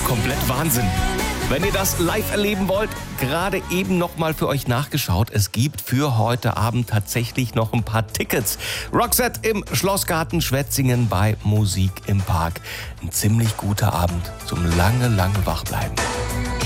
komplett Wahnsinn. Wenn ihr das live erleben wollt, gerade eben nochmal für euch nachgeschaut. Es gibt für heute Abend tatsächlich noch ein paar Tickets. Roxette im Schlossgarten Schwetzingen bei Musik im Park. Ein ziemlich guter Abend zum lange wachbleiben.